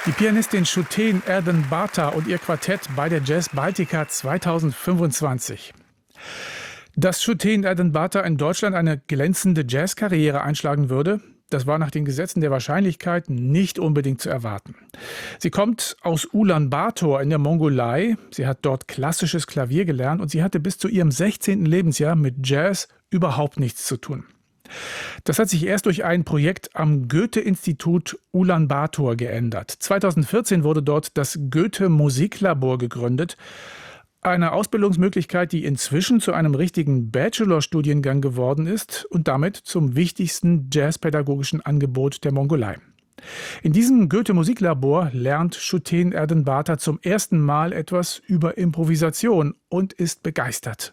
Die Pianistin Shuteen Erdene-Bata und ihr Quartett bei der Jazz Baltica 2025. Dass Shuteen Erdene-Bata in Deutschland eine glänzende Jazzkarriere einschlagen würde, das war nach den Gesetzen der Wahrscheinlichkeit nicht unbedingt zu erwarten. Sie kommt aus Ulaanbaatar in der Mongolei. Sie hat dort klassisches Klavier gelernt und sie hatte bis zu ihrem 16. Lebensjahr mit Jazz überhaupt nichts zu tun. Das hat sich erst durch ein Projekt am Goethe-Institut Ulaanbaatar geändert. 2014 wurde dort das Goethe-Musiklabor gegründet. Eine Ausbildungsmöglichkeit, die inzwischen zu einem richtigen Bachelorstudiengang geworden ist und damit zum wichtigsten jazzpädagogischen Angebot der Mongolei. In diesem Goethe-Musiklabor lernt Shuteen Erdene-Bata zum ersten Mal etwas über Improvisation und ist begeistert.